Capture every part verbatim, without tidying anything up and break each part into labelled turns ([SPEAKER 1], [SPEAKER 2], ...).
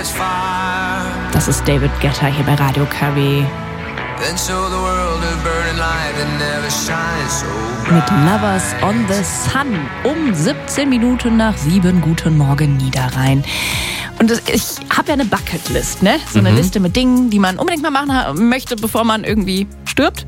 [SPEAKER 1] Das ist David Guetta hier bei Radio K W. Mit Lovers on the Sun um siebzehn Minuten nach sieben. Guten Morgen, Niederrhein. Und ich habe ja eine Bucketlist, ne? So eine mhm. Liste mit Dingen, die man unbedingt mal machen möchte, bevor man irgendwie stirbt.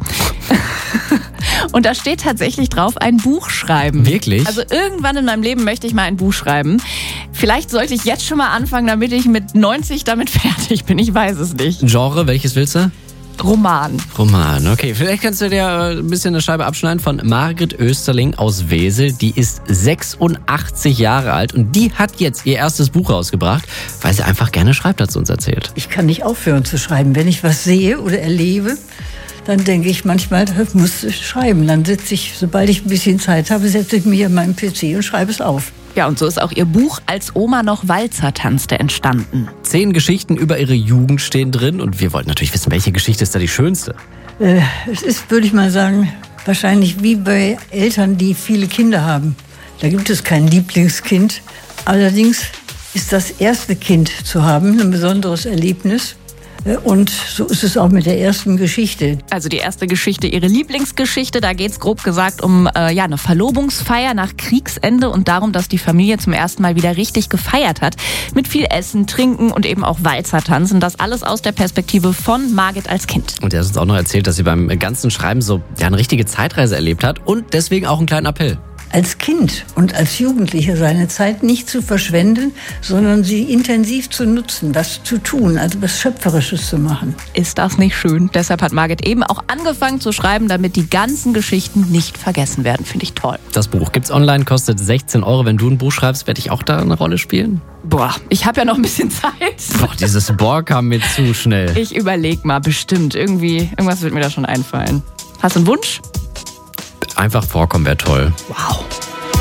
[SPEAKER 1] Und da steht tatsächlich drauf, ein Buch schreiben.
[SPEAKER 2] Wirklich?
[SPEAKER 1] Also irgendwann in meinem Leben möchte ich mal ein Buch schreiben. Vielleicht sollte ich jetzt schon mal anfangen, damit ich mit neunzig damit fertig bin. Ich weiß es nicht.
[SPEAKER 2] Genre, welches willst du?
[SPEAKER 1] Roman.
[SPEAKER 2] Roman, okay. Vielleicht kannst du dir ein bisschen eine Scheibe abschneiden von Margret Österling aus Wesel. Die ist sechsundachtzig Jahre alt und die hat jetzt ihr erstes Buch rausgebracht, weil sie einfach gerne schreibt, hat sie uns erzählt.
[SPEAKER 3] Ich kann nicht aufhören zu schreiben. Wenn ich was sehe oder erlebe, dann denke ich manchmal, das muss ich schreiben. Dann sitze ich, sobald ich ein bisschen Zeit habe, setze ich mich an meinen P C und schreibe es auf.
[SPEAKER 1] Ja, und so ist auch ihr Buch Als Oma noch Walzer tanzte entstanden.
[SPEAKER 2] Zehn Geschichten über ihre Jugend stehen drin und wir wollten natürlich wissen, welche Geschichte ist da die schönste?
[SPEAKER 3] Äh, es ist, würde ich mal sagen, wahrscheinlich wie bei Eltern, die viele Kinder haben. Da gibt es kein Lieblingskind. Allerdings ist das erste Kind zu haben ein besonderes Erlebnis. Und so ist es auch mit der ersten Geschichte.
[SPEAKER 1] Also die erste Geschichte, ihre Lieblingsgeschichte, da geht es grob gesagt um äh, ja, eine Verlobungsfeier nach Kriegsende und darum, dass die Familie zum ersten Mal wieder richtig gefeiert hat. Mit viel Essen, Trinken und eben auch Walzertanzen. Das alles aus der Perspektive von Margit als Kind.
[SPEAKER 2] Und er hat uns auch noch erzählt, dass sie beim ganzen Schreiben so ja, eine richtige Zeitreise erlebt hat und deswegen auch einen kleinen Appell.
[SPEAKER 3] Als Kind und als Jugendliche seine Zeit nicht zu verschwenden, sondern sie intensiv zu nutzen, was zu tun, also was Schöpferisches zu machen.
[SPEAKER 1] Ist das nicht schön? Deshalb hat Margit eben auch angefangen zu schreiben, damit die ganzen Geschichten nicht vergessen werden. Finde ich toll.
[SPEAKER 2] Das Buch gibt's online, kostet sechzehn Euro. Wenn du ein Buch schreibst, werde ich auch da eine Rolle spielen?
[SPEAKER 1] Boah, ich habe ja noch ein bisschen Zeit.
[SPEAKER 2] Boah, dieses Boah kam mir zu schnell.
[SPEAKER 1] Ich überleg mal, bestimmt. Irgendwie, irgendwas wird mir da schon einfallen. Hast du einen Wunsch?
[SPEAKER 2] Einfach vorkommen wäre toll.
[SPEAKER 1] Wow.